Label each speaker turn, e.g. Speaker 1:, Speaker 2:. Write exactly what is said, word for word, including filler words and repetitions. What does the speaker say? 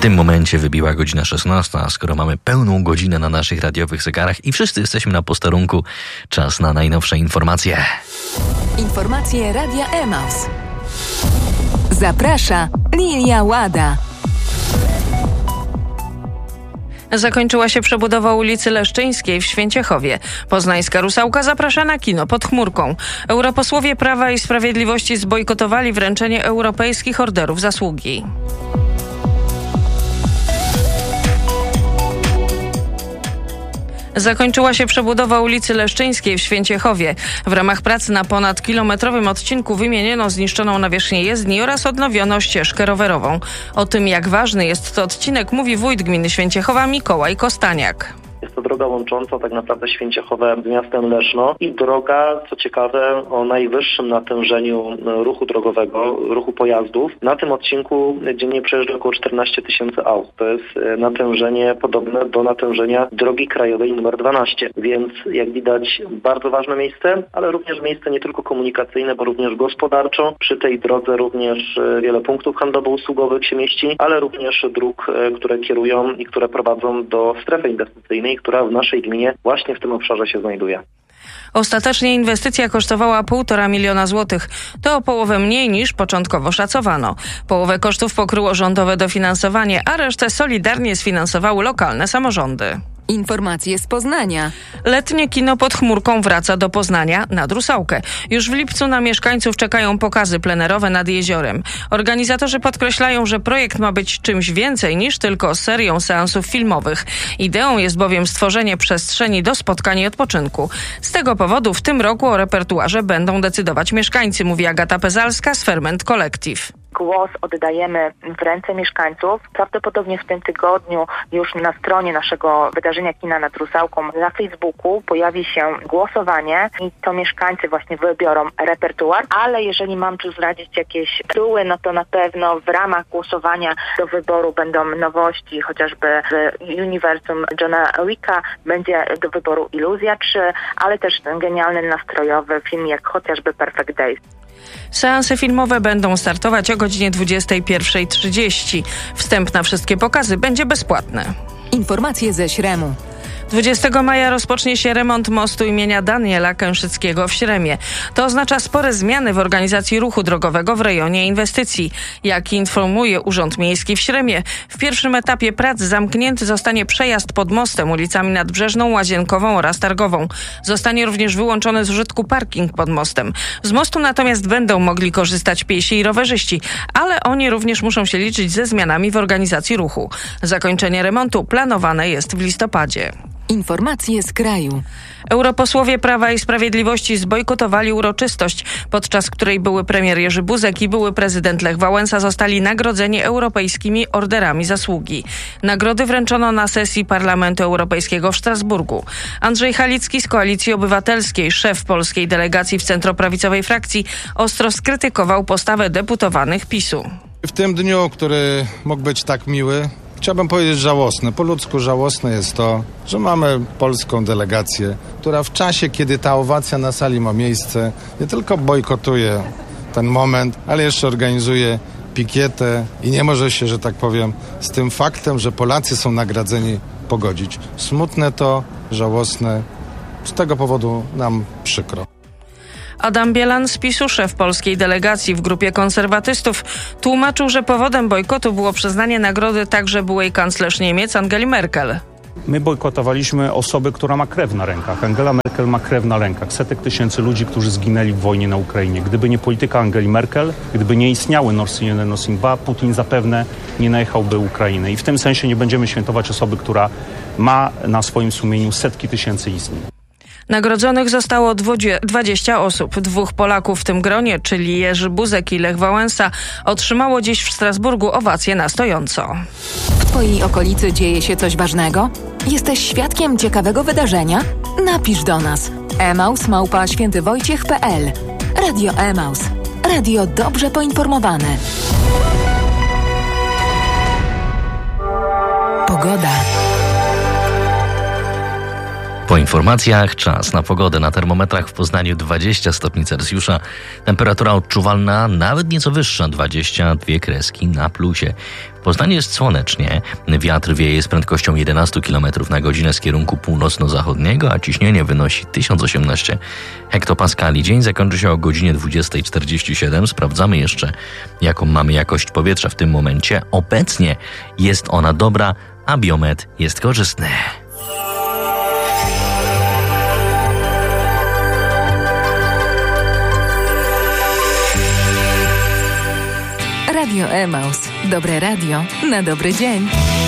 Speaker 1: tym momencie wybiła godzina szesnasta, a skoro mamy pełną godzinę na naszych radiowych zegarach i wszyscy jesteśmy na posterunku, czas na najnowsze informacje.
Speaker 2: Informacje Radia Emaus. Zaprasza Lilia Łada.
Speaker 3: Zakończyła się przebudowa ulicy Leszczyńskiej w Święciechowie. Poznańska Rusałka zaprasza na kino pod chmurką. Europosłowie Prawa i Sprawiedliwości zbojkotowali wręczenie europejskich orderów zasługi. Zakończyła się przebudowa ulicy Leszczyńskiej w Święciechowie. W ramach prac na ponad kilometrowym odcinku wymieniono zniszczoną nawierzchnię jezdni oraz odnowiono ścieżkę rowerową. O tym, jak ważny jest to odcinek, mówi wójt gminy Święciechowa Mikołaj Kostaniak.
Speaker 4: Jest to droga łącząca tak naprawdę Święciechowe z miastem Leszno i droga, co ciekawe, o najwyższym natężeniu ruchu drogowego, ruchu pojazdów. Na tym odcinku dziennie przejeżdża około czternaście tysięcy aut. To jest natężenie podobne do natężenia drogi krajowej numer dwanaście. Więc jak widać, bardzo ważne miejsce, ale również miejsce nie tylko komunikacyjne, bo również gospodarczo. Przy tej drodze również wiele punktów handlowo-usługowych się mieści, ale również dróg, które kierują i które prowadzą do strefy inwestycyjnej, która w naszej gminie właśnie w tym obszarze się znajduje.
Speaker 3: Ostatecznie inwestycja kosztowała półtora miliona złotych. To o połowę mniej niż początkowo szacowano. Połowę kosztów pokryło rządowe dofinansowanie, a resztę solidarnie sfinansowały lokalne samorządy.
Speaker 2: Informacje z Poznania.
Speaker 3: Letnie kino pod chmurką wraca do Poznania nad Rusałkę. Już w lipcu na mieszkańców czekają pokazy plenerowe nad jeziorem. Organizatorzy podkreślają, że projekt ma być czymś więcej niż tylko serią seansów filmowych. Ideą jest bowiem stworzenie przestrzeni do spotkań i odpoczynku. Z tego powodu w tym roku o repertuarze będą decydować mieszkańcy, mówi Agata Pezalska z Ferment Collective.
Speaker 5: Głos oddajemy w ręce mieszkańców. Prawdopodobnie w tym tygodniu już na stronie naszego wydarzenia Kina nad Rusałką na Facebooku pojawi się głosowanie i to mieszkańcy właśnie wybiorą repertuar, ale jeżeli mam tu zdradzić jakieś tytuły, no to na pewno w ramach głosowania do wyboru będą nowości, chociażby w uniwersum Johna Wicka będzie do wyboru Iluzja trzy, ale też ten genialny, nastrojowy film jak chociażby Perfect Days.
Speaker 3: Seanse filmowe będą startować o godzinie dwudziestej pierwszej trzydzieści. Wstęp na wszystkie pokazy będzie bezpłatny.
Speaker 2: Informacje ze Śremu.
Speaker 3: dwudziestego maja rozpocznie się remont mostu imienia Daniela Kęszyckiego w Śremie. To oznacza spore zmiany w organizacji ruchu drogowego w rejonie inwestycji. Jak informuje Urząd Miejski w Śremie, w pierwszym etapie prac zamknięty zostanie przejazd pod mostem ulicami Nadbrzeżną, Łazienkową oraz Targową. Zostanie również wyłączony z użytku parking pod mostem. Z mostu natomiast będą mogli korzystać piesi i rowerzyści, ale oni również muszą się liczyć ze zmianami w organizacji ruchu. Zakończenie remontu planowane jest w listopadzie.
Speaker 2: Informacje z kraju.
Speaker 3: Europosłowie Prawa i Sprawiedliwości zbojkotowali uroczystość, podczas której były premier Jerzy Buzek i były prezydent Lech Wałęsa zostali nagrodzeni europejskimi orderami zasługi. Nagrody wręczono na sesji Parlamentu Europejskiego w Strasburgu. Andrzej Halicki z Koalicji Obywatelskiej, szef polskiej delegacji w centroprawicowej frakcji, ostro skrytykował postawę deputowanych PiSu.
Speaker 6: W tym dniu, który mógł być tak miły, chciałbym powiedzieć żałosne, po ludzku żałosne jest to, że mamy polską delegację, która w czasie, kiedy ta owacja na sali ma miejsce, nie tylko bojkotuje ten moment, ale jeszcze organizuje pikietę i nie może się, że tak powiem, z tym faktem, że Polacy są nagradzeni, pogodzić. Smutne to, żałosne, z tego powodu nam przykro.
Speaker 3: Adam Bielan z PiSu, szef polskiej delegacji w grupie konserwatystów, tłumaczył, że powodem bojkotu było przyznanie nagrody także byłej kanclerz Niemiec Angeli Merkel.
Speaker 7: My bojkotowaliśmy osobę, która ma krew na rękach. Angela Merkel ma krew na rękach. Setek tysięcy ludzi, którzy zginęli w wojnie na Ukrainie. Gdyby nie polityka Angeli Merkel, gdyby nie istniały Nord Stream jeden, Nord Stream dwa, Putin zapewne nie najechałby Ukrainy. I w tym sensie nie będziemy świętować osoby, która ma na swoim sumieniu setki tysięcy istnień.
Speaker 3: Nagrodzonych zostało dwadzieścia osób. Dwóch Polaków w tym gronie, czyli Jerzy Buzek i Lech Wałęsa, otrzymało dziś w Strasburgu owację na stojąco.
Speaker 2: W Twojej okolicy dzieje się coś ważnego? Jesteś świadkiem ciekawego wydarzenia? Napisz do nas. emaus małpa świętywojciech kropka pe el. Radio Emaus. Radio dobrze poinformowane. Pogoda.
Speaker 1: Po informacjach czas na pogodę. Na termometrach w Poznaniu dwadzieścia stopni Celsjusza. Temperatura odczuwalna nawet nieco wyższa, dwadzieścia dwie kreski na plusie. W Poznaniu jest słonecznie. Wiatr wieje z prędkością jedenaście kilometrów na godzinę z kierunku północno-zachodniego, a ciśnienie wynosi tysiąc osiemnaście hektopaskali. Dzień zakończy się o godzinie dwudziesta czterdzieści siedem. Sprawdzamy jeszcze, jaką mamy jakość powietrza w tym momencie. Obecnie jest ona dobra, a biometr jest korzystny.
Speaker 2: Radio Emaus. Dobre radio na dobry dzień.